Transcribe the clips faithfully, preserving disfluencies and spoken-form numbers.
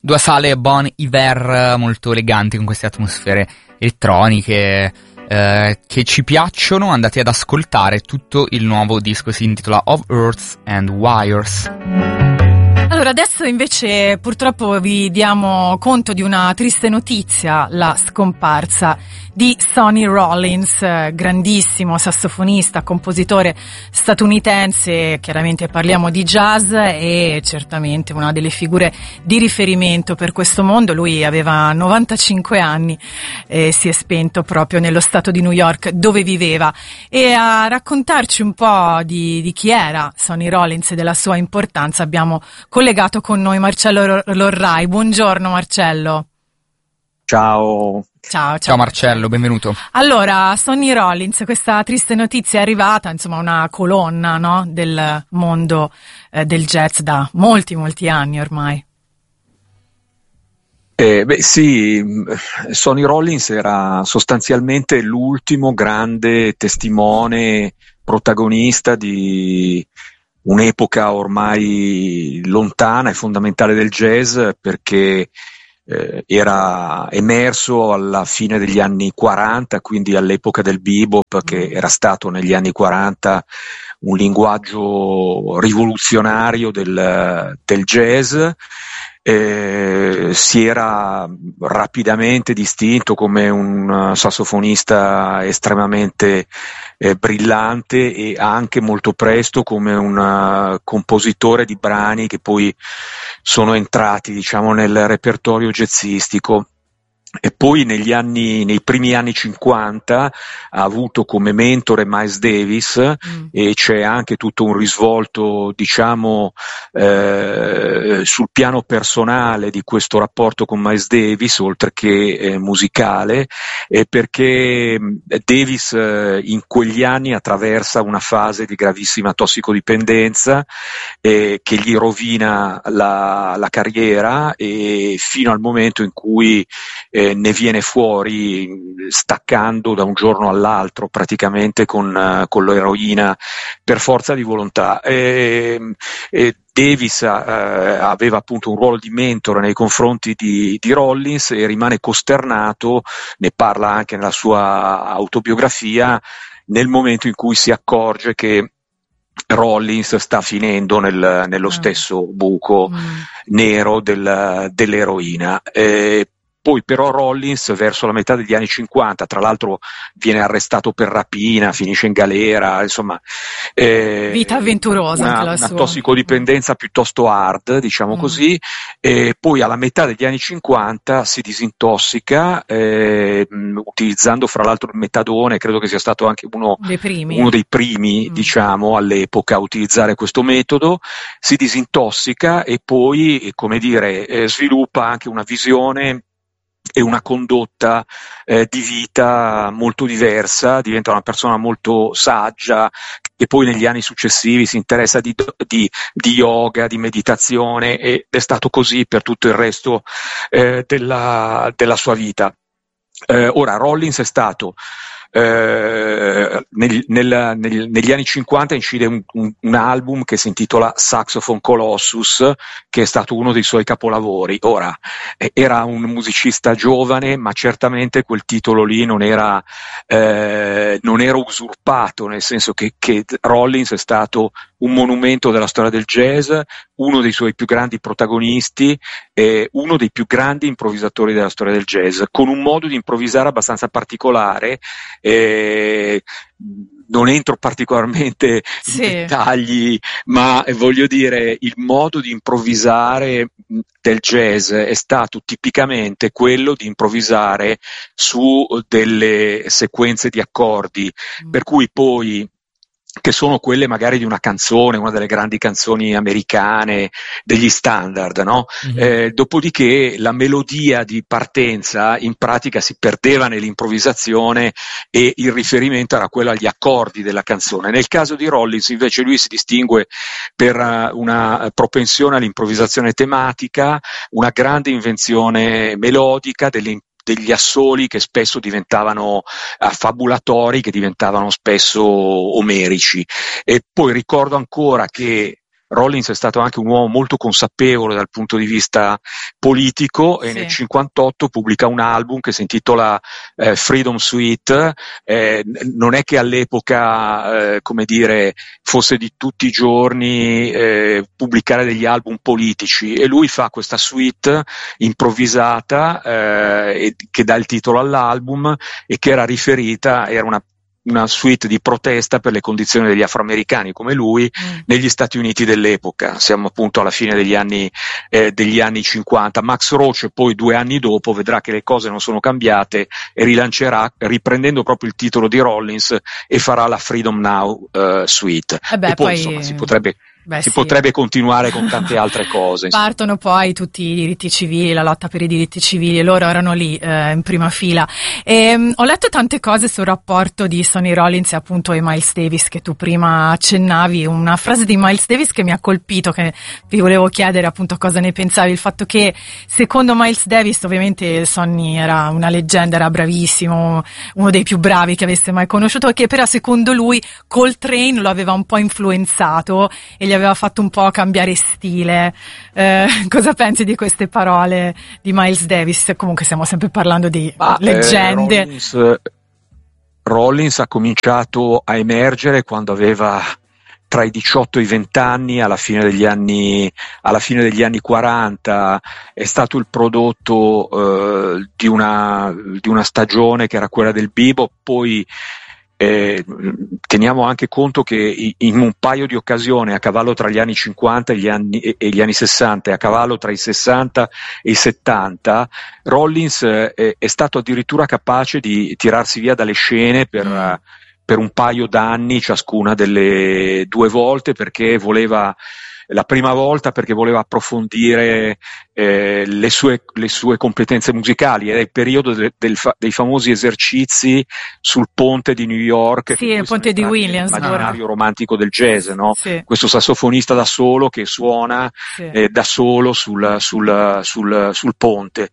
Due sale Bon Iver molto eleganti con queste atmosfere elettroniche eh, che ci piacciono. Andate ad ascoltare tutto il nuovo disco, si intitola Of Earths and Wires. Allora, adesso invece purtroppo vi diamo conto di una triste notizia, la scomparsa di Sonny Rollins, grandissimo sassofonista, compositore statunitense. Chiaramente parliamo di jazz e certamente una delle figure di riferimento per questo mondo. Lui aveva novantacinque anni e si è spento proprio nello stato di New York dove viveva. E a raccontarci un po' di, di chi era Sonny Rollins e della sua importanza abbiamo collegato con noi Marcello Lorrai. Buongiorno Marcello. Ciao. Ciao, ciao. Ciao Marcello, benvenuto. Allora, Sonny Rollins, questa triste notizia è arrivata, insomma una colonna, no, del mondo eh, del jazz da molti molti anni ormai. Eh, beh sì, Sonny Rollins era sostanzialmente l'ultimo grande testimone, protagonista di un'epoca ormai lontana e fondamentale del jazz, perché eh, era emerso alla fine degli anni quaranta, quindi all'epoca del bebop, che era stato negli anni quaranta un linguaggio rivoluzionario del, del jazz. Eh, si era rapidamente distinto come un sassofonista estremamente eh, brillante e anche molto presto come un uh, compositore di brani che poi sono entrati, diciamo, nel repertorio jazzistico. E poi negli anni, nei primi anni cinquanta ha avuto come mentore Miles Davis, mm. e c'è anche tutto un risvolto, diciamo, eh, sul piano personale di questo rapporto con Miles Davis, oltre che eh, musicale, eh, perché Davis eh, in quegli anni attraversa una fase di gravissima tossicodipendenza eh, che gli rovina la, la carriera, e fino al momento in cui eh, ne viene fuori staccando da un giorno all'altro praticamente con, uh, con l'eroina per forza di volontà. E, e Davis uh, aveva appunto un ruolo di mentore nei confronti di, di Rollins e rimane costernato, ne parla anche nella sua autobiografia, nel momento in cui si accorge che Rollins sta finendo nel, nello stesso buco mm. nero del, dell'eroina. E poi però Rollins verso la metà degli anni cinquanta, tra l'altro viene arrestato per rapina, finisce in galera, insomma eh, vita avventurosa, una, anche la una sua. tossicodipendenza piuttosto hard, diciamo mm. così, e poi alla metà degli anni cinquanta si disintossica eh, utilizzando fra l'altro il metadone. Credo che sia stato anche uno dei primi, uno dei primi mm. diciamo all'epoca a utilizzare questo metodo. Si disintossica e poi, come dire, eh, sviluppa anche una visione e una condotta eh, di vita molto diversa, diventa una persona molto saggia, che poi negli anni successivi si interessa di, di, di yoga, di meditazione, ed è stato così per tutto il resto eh, della, della sua vita. Eh, ora, Rollins è stato Eh, nel, nel, nel, negli anni cinquanta incide un, un, un album che si intitola Saxophone Colossus, che è stato uno dei suoi capolavori. Ora, eh, era un musicista giovane, ma certamente quel titolo lì non era, eh, non era usurpato, nel senso che, che Rollins è stato un monumento della storia del jazz, uno dei suoi più grandi protagonisti, eh, uno dei più grandi improvvisatori della storia del jazz, con un modo di improvvisare abbastanza particolare. Eh, non entro particolarmente sì. in dettagli, ma eh, voglio dire, il modo di improvvisare del jazz è stato tipicamente quello di improvvisare su delle sequenze di accordi, mm. per cui poi, che sono quelle magari di una canzone, una delle grandi canzoni americane, degli standard, no? Mm-hmm. Eh, dopodiché la melodia di partenza in pratica si perdeva nell'improvvisazione e il riferimento era quello agli accordi della canzone. Nel caso di Rollins invece lui si distingue per una propensione all'improvvisazione tematica, una grande invenzione melodica, delle degli assoli che spesso diventavano affabulatori, che diventavano spesso omerici. E poi ricordo ancora che Rollins è stato anche un uomo molto consapevole dal punto di vista politico e sì. Nel cinquantotto pubblica un album che si intitola eh, Freedom Suite. Eh, non è che all'epoca, eh, come dire, fosse di tutti i giorni eh, pubblicare degli album politici, e lui fa questa suite improvvisata eh, che dà il titolo all'album e che era riferita, era una una suite di protesta per le condizioni degli afroamericani come lui mm. negli Stati Uniti dell'epoca. Siamo appunto alla fine degli anni eh, degli anni cinquanta. Max Roach poi due anni dopo vedrà che le cose non sono cambiate e rilancerà riprendendo proprio il titolo di Rollins e farà la Freedom Now uh, suite. Eh beh, e poi, poi insomma si potrebbe Beh, si sì. potrebbe continuare con tante altre cose. Partono poi tutti i diritti civili, la lotta per i diritti civili, e loro erano lì eh, in prima fila. E, um, ho letto tante cose sul rapporto di Sonny Rollins e appunto e Miles Davis che tu prima accennavi. Una frase di Miles Davis che mi ha colpito, che vi volevo chiedere appunto cosa ne pensavi, il fatto che secondo Miles Davis, ovviamente Sonny era una leggenda, era bravissimo, uno dei più bravi che avesse mai conosciuto, che però secondo lui Coltrane lo aveva un po' influenzato e gli aveva fatto un po' cambiare stile. Eh, cosa pensi di queste parole di Miles Davis? Comunque stiamo sempre parlando di Ma, leggende. Eh, Rollins, Rollins ha cominciato a emergere quando aveva tra i diciotto e i venti anni, alla fine degli anni, alla fine degli anni quaranta. È stato il prodotto eh, di una, di una stagione che era quella del bebop. Poi Eh, teniamo anche conto che in un paio di occasioni, a cavallo tra gli anni cinquanta e gli anni, e gli anni sessanta, e a cavallo tra i sessanta e i settanta, Rollins eh, è stato addirittura capace di tirarsi via dalle scene per, mm. per un paio d'anni ciascuna delle due volte, perché voleva la prima volta perché voleva approfondire eh, le, sue, le sue competenze musicali. Era il periodo de, del fa, dei famosi esercizi sul ponte di New York, sì, il ponte di Williams, l'immaginario romantico del jazz, no? Sì. Questo sassofonista da solo che suona sì. eh, da solo sul, sul, sul, sul ponte.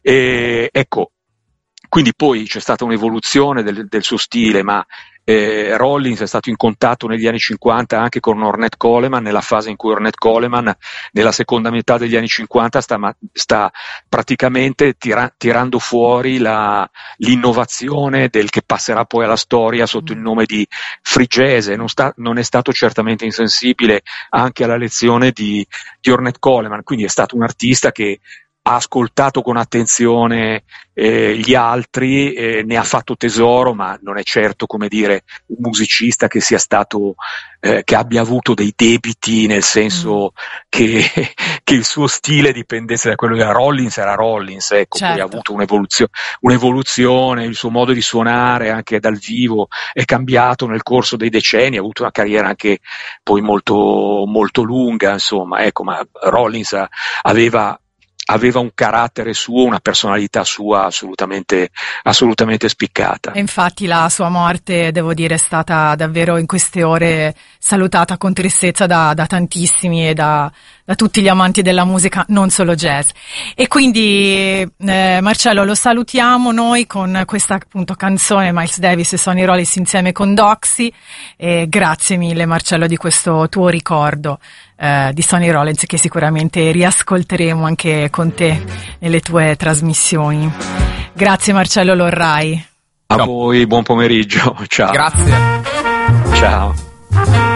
E, ecco, quindi poi c'è stata un'evoluzione del, del suo stile, ma Eh, Rollins è stato in contatto negli anni cinquanta anche con Ornette Coleman, nella fase in cui Ornette Coleman nella seconda metà degli anni cinquanta sta, sta praticamente tira, tirando fuori la, l'innovazione del che passerà poi alla storia sotto il nome di free jazz. Non, sta, non è stato certamente insensibile anche alla lezione di, di Ornette Coleman, quindi è stato un artista che ha ascoltato con attenzione eh, gli altri, eh, ne ha fatto tesoro, ma non è certo, come dire, un musicista che sia stato, eh, che abbia avuto dei debiti, nel senso mm. che, che il suo stile dipendesse da quello di Rollins. Era Rollins, ecco, certo. Poi ha avuto un'evoluzio, un'evoluzione, il suo modo di suonare anche dal vivo è cambiato nel corso dei decenni, ha avuto una carriera anche poi molto, molto lunga, insomma, ecco, ma Rollins aveva aveva un carattere suo, una personalità sua assolutamente, assolutamente spiccata. E infatti la sua morte, devo dire, è stata davvero in queste ore salutata con tristezza da, da tantissimi e da, da tutti gli amanti della musica, non solo jazz. E quindi eh, Marcello, lo salutiamo noi con questa appunto canzone, Miles Davis e Sonny Rollins insieme con Doxy, e grazie mille Marcello di questo tuo ricordo eh, di Sonny Rollins, che sicuramente riascolteremo anche con te nelle tue trasmissioni. Grazie Marcello Lorrai. A voi, buon pomeriggio, ciao. Grazie. Ciao.